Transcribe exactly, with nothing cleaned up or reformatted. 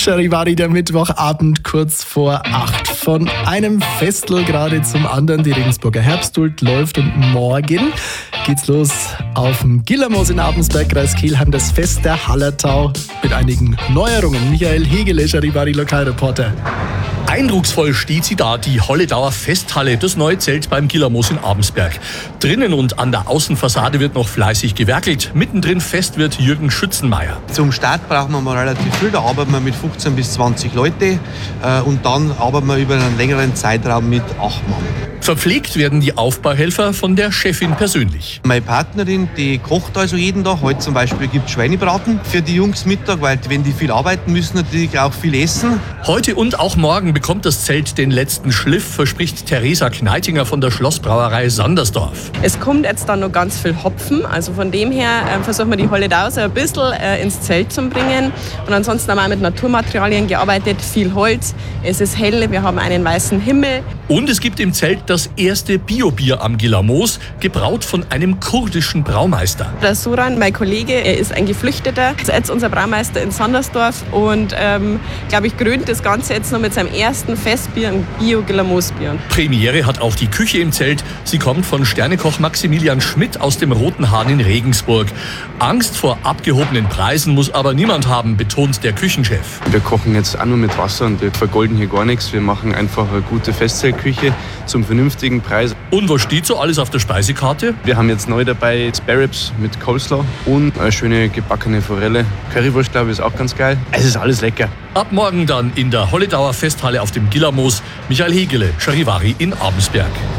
Charivari, der Mittwochabend kurz vor acht. Von einem Festel gerade zum anderen. Die Regensburger Herbstduld läuft und morgen geht's los auf dem Gillermoos in Abensberg, Kreis Kelheim, das Fest der Hallertau mit einigen Neuerungen. Michael Hegele, Charivari Lokalreporter. Eindrucksvoll steht sie da, die Holledauer Festhalle, das neue Zelt beim Gillermoos in Abensberg. Drinnen und an der Außenfassade wird noch fleißig gewerkelt. Mittendrin fest wird Jürgen Schützenmeier. Zum Start brauchen wir mal relativ viel, da arbeiten wir mit fünfzehn bis zwanzig Leute äh, und dann arbeiten wir über einen längeren Zeitraum mit acht Mann. Verpflegt werden die Aufbauhelfer von der Chefin persönlich. Meine Partnerin, die kocht also jeden Tag. Heute zum Beispiel gibt es Schweinebraten für die Jungs Mittag, weil wenn die viel arbeiten müssen, natürlich auch viel essen. Heute und auch morgen bekommt das Zelt den letzten Schliff, verspricht Theresa Kneitinger von der Schlossbrauerei Sandersdorf. Es kommt jetzt dann noch ganz viel Hopfen, also von dem her äh, versuchen wir die Holledau so ein bisschen äh, ins Zelt zu bringen. Und ansonsten haben wir auch mit Naturmaterialien gearbeitet, viel Holz, es ist hell, wir haben einen weißen Himmel. Und es gibt im Zelt das erste Biobier am Gillermoos, gebraut von einem kurdischen Braumeister. Der Soran, mein Kollege, er ist ein Geflüchteter, ist jetzt unser Braumeister in Sandersdorf und ähm, glaube ich, krönt das Ganze jetzt noch mit seinem ersten Festbier, ein Bio-Gillermoos-Bier. Premiere hat auch die Küche im Zelt. Sie kommt von Sternekoch Maximilian Schmidt aus dem Roten Hahn in Regensburg. Angst vor abgehobenen Preisen muss aber niemand haben, betont der Küchenchef. Wir kochen jetzt auch nur mit Wasser und wir vergolden hier gar nichts. Wir machen einfach eine gute Festzeltküche zum vernünftigen Preis. Und was steht so alles auf der Speisekarte? Wir haben jetzt neu dabei Spare Ribs mit Coleslaw und eine schöne gebackene Forelle. Currywurst, glaube ich, ist auch ganz geil. Es ist alles lecker. Ab morgen dann in der Holledauer Festhalle auf dem Gillermoos. Michael Hegele, Charivari in Abensberg.